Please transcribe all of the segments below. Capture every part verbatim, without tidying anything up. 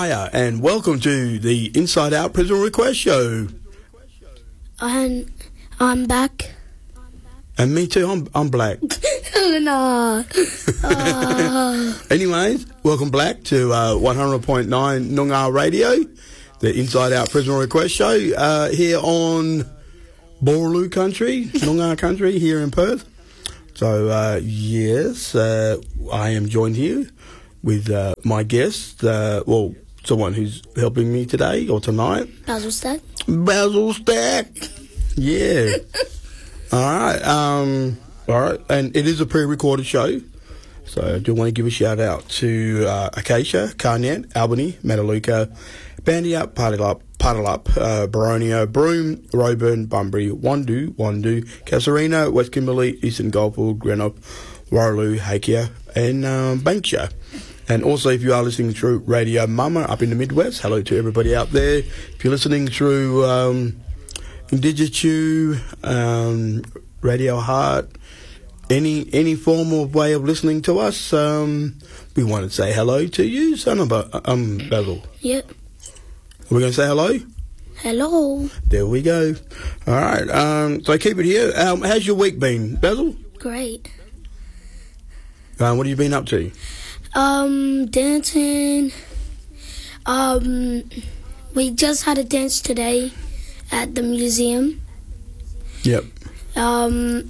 Hiya, and welcome to the Inside Out Prison Request Show. And I'm back. And me too, I'm I'm black. No. Uh. Anyways, welcome back to uh, one hundred point nine Noongar Radio, the Inside Out Prison Request Show, uh, here on Boorloo Country, Noongar Country, here in Perth. So, uh, yes, uh, I am joined here with uh, my guest, uh, well, someone who's helping me today or tonight. Basil Stack. Basil Stack. Yeah. All right. Um, all right. And it is a pre-recorded show. So I do want to give a shout out to uh, Acacia, Carnet, Albany, Metaluca, Bandyup, Partalup, Partalup, uh, Baronio, Broome, Roebourne, Bunbury, Wandoo, Wandoo, Casuarina, West Kimberley, Eastern Goldfield, Greenock, Warraloo, Hakea, and um, Banksia. And also, if you are listening through Radio Mama up in the Midwest, hello to everybody out there. If you're listening through um, Indigitu, um, Radio Heart, any any form of way of listening to us, um, we want to say hello to you. So, I'm, I'm Basil. Yep. Are we going to say hello? Hello. There we go. All right. Um, so keep it here. Um, how's your week been, Basil? Great. Um, what have you been up to? Um, dancing. Um, we just had a dance today at the museum. Yep. Um,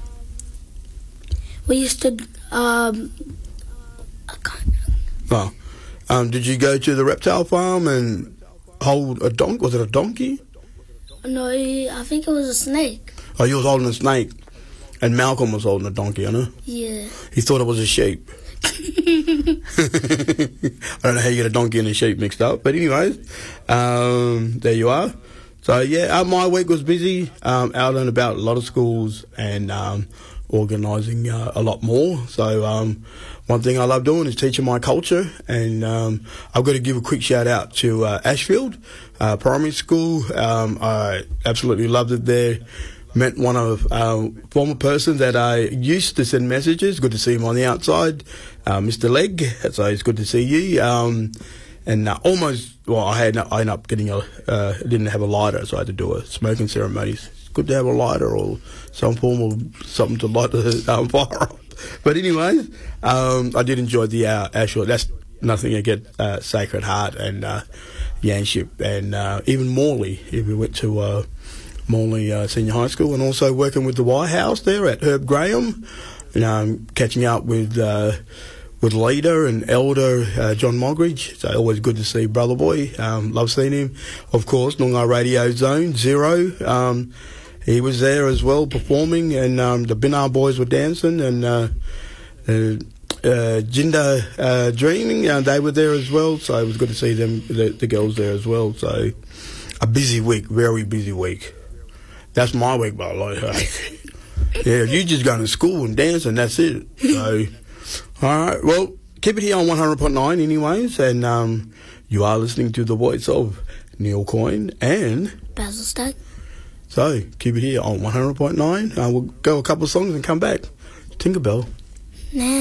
we used to, um, I can't. Oh. Um, did you go to the reptile farm and hold a donkey? Was it a donkey? No, I think it was a snake. Oh, you was holding a snake. And Malcolm was holding a donkey, I know? Yeah. He thought it was a sheep. I don't know how you get a donkey and a sheep mixed up. But anyways, um, there you are. So, yeah, uh, my week was busy, um, out and about a lot of schools and um, organising uh, a lot more. So, um, one thing I love doing is teaching my culture. And um, I've got to give a quick shout out to uh, Ashfield uh, Primary School. Um, I absolutely loved it there. Met one of um, former persons that I used to send messages. Good to see him on the outside, uh, Mister Legg. So it's good to see you. Um, and uh, almost, well, I had I ended up getting a, uh, didn't have a lighter, so I had to do a smoking ceremony. It's good to have a lighter or some form of something to light the um, fire up. But anyways, um, I did enjoy the uh, actual. That's nothing against uh, Sacred Heart and uh, Yanship and uh, even Morley. If we went to uh, Morley uh, Senior High School, and also working with the White House there at Herb Graham, you know, catching up with uh, with leader and elder uh, John Mogridge. So always good to see Brother Boy. Um, love seeing him. Of course, Noongar Radio Zone Zero. Um, he was there as well performing, and um, the Binar boys were dancing, and uh, uh, uh, Jinda uh, Dreaming. Uh, they were there as well. So it was good to see them, the, the girls there as well. So a busy week, very busy week. That's my week, by the way. Yeah, you just going to school and dance, and that's it. So, all right. Well, keep it here on one hundred point nine anyways. And um, you are listening to the voice of Neil Coyne and Basil Stack. So, keep it here on one hundred point nine. Uh, we'll go a couple of songs and come back. Tinkerbell. Nah.